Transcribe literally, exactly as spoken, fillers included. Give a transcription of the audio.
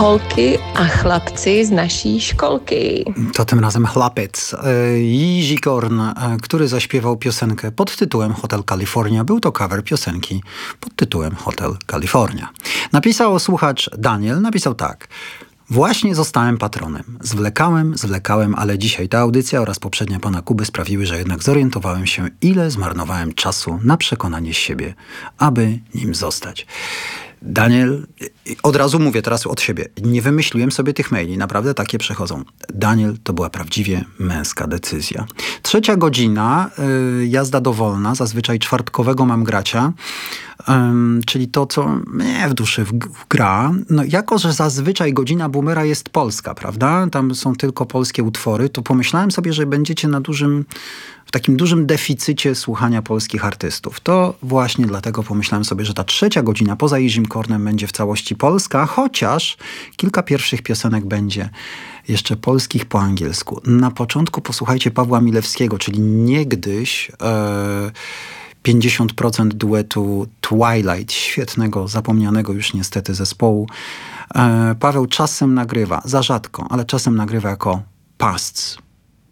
holky a chlapci z naší szkolki. To tym razem chłopiec Jiří Korn, który zaśpiewał piosenkę pod tytułem Hotel California. Był to cover piosenki pod tytułem Hotel California. Napisał słuchacz Daniel, napisał tak. Właśnie zostałem patronem. Zwlekałem, zwlekałem, ale dzisiaj ta audycja oraz poprzednia pana Kuby sprawiły, że jednak zorientowałem się, ile zmarnowałem czasu na przekonanie siebie, aby nim zostać. Daniel, od razu mówię teraz od siebie, nie wymyśliłem sobie tych maili, naprawdę takie przechodzą. Daniel, to była prawdziwie męska decyzja. Trzecia godzina, y, jazda dowolna, zazwyczaj czwartkowego mam gracia, y, czyli to, co mnie w duszy w, w gra. No, jako, że zazwyczaj godzina boomera jest polska, prawda? Tam są tylko polskie utwory, to pomyślałem sobie, że będziecie na dużym, w takim dużym deficycie słuchania polskich artystów. To właśnie dlatego pomyślałem sobie, że ta trzecia godzina poza Jiřím Kornem będzie w całości polska, chociaż kilka pierwszych piosenek będzie jeszcze polskich po angielsku. Na początku posłuchajcie Pawła Milewskiego, czyli niegdyś e, pięćdziesiąt procent duetu Twilight, świetnego, zapomnianego już niestety zespołu. E, Paweł czasem nagrywa, za rzadko, ale czasem nagrywa jako Pasts.